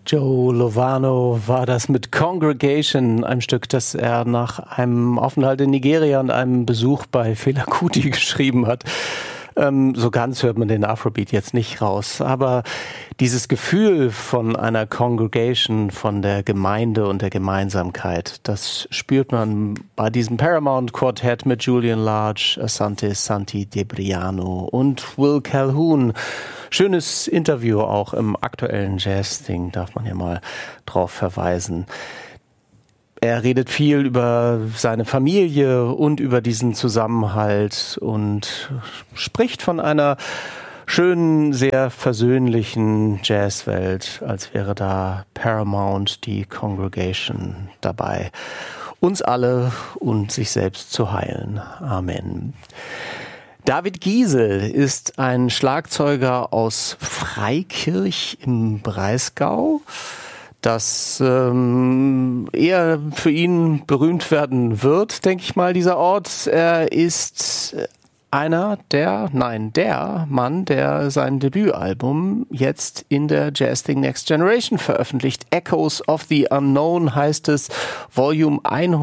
Joe Lovano war das mit Congregation, einem Stück, das er nach einem Aufenthalt in Nigeria und einem Besuch bei Fela Kuti geschrieben hat. So ganz hört man den Afrobeat jetzt nicht raus, aber dieses Gefühl von einer Congregation, von der Gemeinde und der Gemeinsamkeit, das spürt man bei diesem Paramount Quartett mit Julian Large, Asante Santi Debriano und Will Calhoun. Schönes Interview auch im aktuellen Jazz-Ding, darf man ja mal drauf verweisen. Er redet viel über seine Familie und über diesen Zusammenhalt und spricht von einer schönen, sehr versöhnlichen Jazzwelt, als wäre da Paramount, die Congregation dabei. Uns alle und sich selbst zu heilen. Amen. David Giesel ist ein Schlagzeuger aus Freikirch im Breisgau, das eher für ihn berühmt werden wird, denke ich mal, dieser Ort. Er ist der Mann, der sein Debütalbum jetzt in der Jazz-Thing Next Generation veröffentlicht. Echoes of the Unknown heißt es, Volume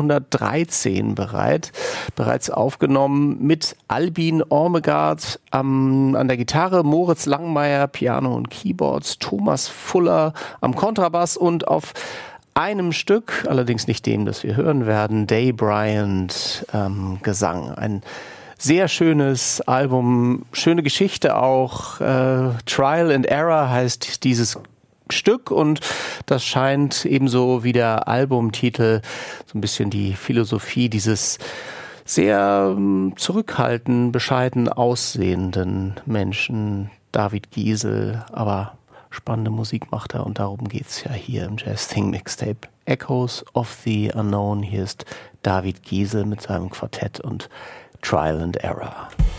113 bereits aufgenommen mit Albin Ormegard an der Gitarre, Moritz Langmeier, Piano und Keyboards, Thomas Fuller am Kontrabass und auf einem Stück, allerdings nicht dem, das wir hören werden, Day Bryant Gesang. Ein sehr schönes Album, schöne Geschichte auch. Trial and Error heißt dieses Stück und das scheint ebenso wie der Albumtitel so ein bisschen die Philosophie dieses sehr zurückhaltend, bescheiden aussehenden Menschen, David Giesel, aber spannende Musik macht er und darum geht's ja hier im Jazz-Thing Mixtape. Echoes of the Unknown, hier ist David Giesel mit seinem Quartett und Trial and Error.